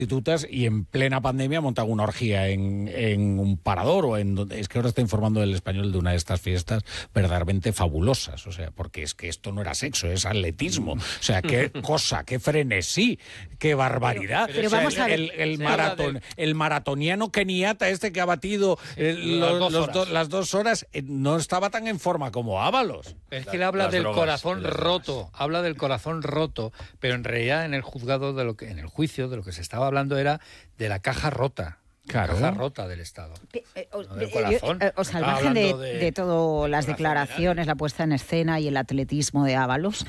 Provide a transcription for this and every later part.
prostitutas y en plena pandemia montan una orgía en un parador o en donde... Es que ahora está informando El Español de una de estas fiestas verdaderamente fabulosas, o sea, porque es que esto no era sexo, es atletismo, o sea, qué cosa, qué frenesí, qué barbaridad. Pero o sea, vamos a ver, el maratoniano keniata este que ha batido las 2 horas no estaba tan en forma como Ábalos. Es que él habla del corazón roto, habla del corazón roto, pero en realidad en el juzgado, en el juicio, de lo que se estaba hablando era de la caja rota. Claro. La caja rota del Estado. No del corazón. O sea, al margen de todas las declaraciones, la puesta en escena y el atletismo de Ábalos,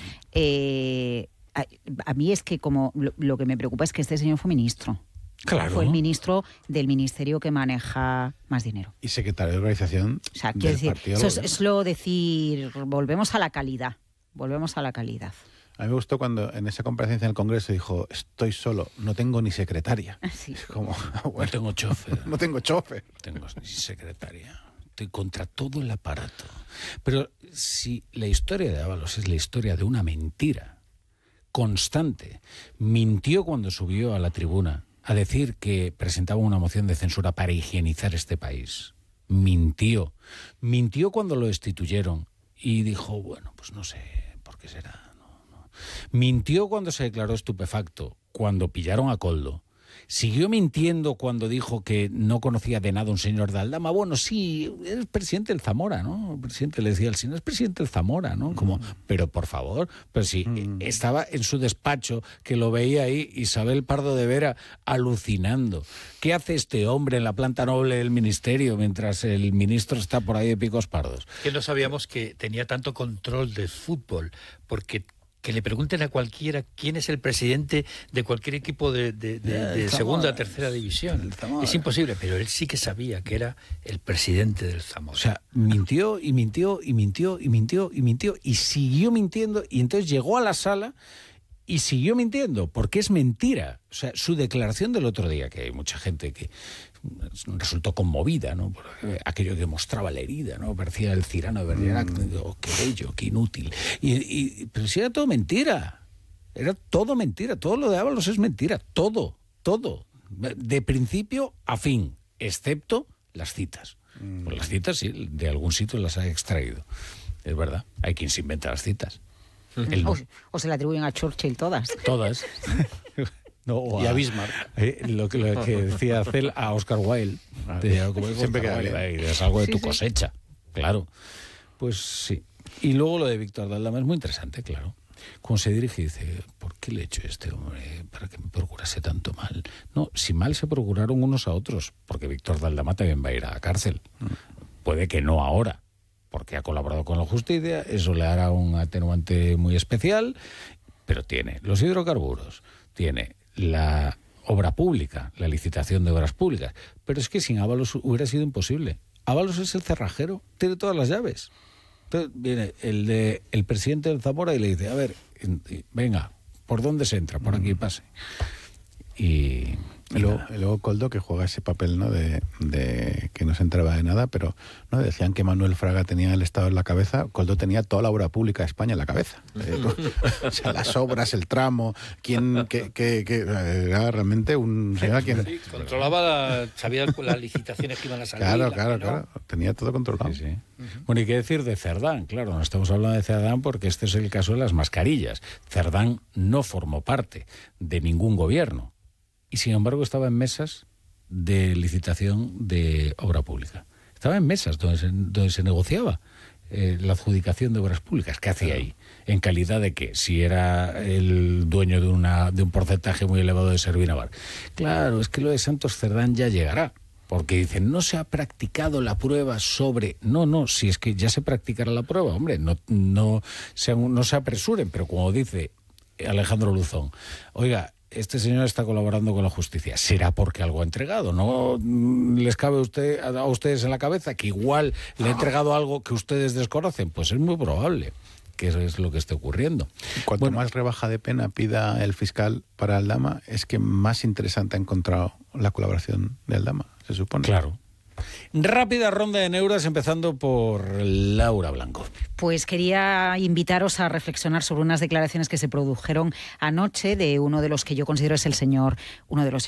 a mí es que como lo que me preocupa es que este señor fue ministro. Claro. Fue el ministro del ministerio que maneja más dinero. Y secretario de organización. O sea, del decir, partido. eso es lo decir, volvemos a la calidad. Volvemos a la calidad. A mí me gustó cuando en esa comparecencia en el Congreso dijo, estoy solo, no tengo ni secretaria. Sí. Es como, bueno, no tengo chofer. No tengo chofer. No tengo ni secretaria. Estoy contra todo el aparato. Pero si la historia de Ábalos es la historia de una mentira constante, mintió cuando subió a la tribuna a decir que presentaba una moción de censura para higienizar este país. Mintió cuando lo destituyeron y dijo, bueno, pues no sé por qué será. No. Mintió cuando se declaró estupefacto, cuando pillaron a Koldo. Siguió mintiendo cuando dijo que no conocía de nada un señor de Aldama. Bueno, sí, es presidente del Zamora, ¿no? El presidente le decía al señor, es presidente del Zamora, ¿no? Como, pero por favor, pero si estaba en su despacho, que lo veía ahí Isabel Pardo de Vera alucinando. ¿Qué hace este hombre en la planta noble del ministerio mientras el ministro está por ahí de picos pardos? Que no sabíamos que tenía tanto control del fútbol, porque... Que le pregunten a cualquiera quién es el presidente de cualquier equipo de segunda o tercera división. Es imposible, pero él sí que sabía que era el presidente del Zamora. O sea, mintió y mintió y mintió y mintió y mintió y siguió mintiendo y entonces llegó a la sala y siguió mintiendo, porque es mentira. O sea, su declaración del otro día, que hay mucha gente que resultó conmovida, ¿no? Por aquello que mostraba la herida, ¿no? Parecía el Cirano de Bergerac, qué bello, qué inútil. Pero si era todo mentira. Era todo mentira. Todo lo de Ábalos es mentira. Todo. De principio a fin, excepto las citas. Pues las citas, sí, de algún sitio las ha extraído. Es verdad. Hay quien se inventa las citas. O se le atribuyen a Churchill todas. Todas. No, y a Bismarck. Lo que decía Cel a Oscar Wilde. Siempre queda bien. Es algo de tu cosecha, claro. Pues sí. Y luego lo de Víctor de Aldama es muy interesante, claro. Cuando se dirige y dice, ¿por qué le he hecho este hombre para que me procurase tanto mal? No, si mal se procuraron unos a otros, porque Víctor de Aldama también va a ir a la cárcel. Puede que no ahora, porque ha colaborado con la justicia, eso le hará un atenuante muy especial, pero tiene los hidrocarburos, tiene la obra pública, la licitación de obras públicas. Pero es que sin Ábalos hubiera sido imposible. Ábalos es el cerrajero, tiene todas las llaves. Entonces viene el presidente del Zamora y le dice, a ver, venga, ¿por dónde se entra? Por aquí pase. Y luego Koldo, que juega ese papel, ¿no? de que no se enteraba de nada, pero no decían que Manuel Fraga tenía el Estado en la cabeza. Koldo tenía toda la obra pública de España en la cabeza. O sea, las obras, el tramo, era realmente un señor a quien... Sí, controlaba, sabía las licitaciones que iban a salir. Claro. Tenía todo controlado. Sí. Bueno, y qué decir de Cerdán. Claro, no estamos hablando de Cerdán porque este es el caso de las mascarillas. Cerdán no formó parte de ningún gobierno. Y sin embargo estaba en mesas de licitación de obra pública. Estaba en mesas donde se negociaba la adjudicación de obras públicas. ¿Qué hacía ahí? ¿En calidad de qué? Si era el dueño de un porcentaje muy elevado de Servinavar. Claro, es que lo de Santos Cerdán ya llegará. Porque dicen, no se ha practicado la prueba sobre... No, si es que ya se practicará la prueba, hombre, no se apresuren. Pero como dice Alejandro Luzón, oiga, este señor está colaborando con la justicia. ¿Será porque algo ha entregado? ¿No les cabe a ustedes en la cabeza que igual le ha entregado algo que ustedes desconocen? Pues es muy probable que eso es lo que esté ocurriendo. Cuanto más rebaja de pena pida el fiscal para Aldama, es que más interesante ha encontrado la colaboración de Aldama, se supone. Claro. Rápida ronda de neuras, empezando por Laura Blanco. Pues quería invitaros a reflexionar sobre unas declaraciones que se produjeron anoche de uno de los que yo considero es uno de los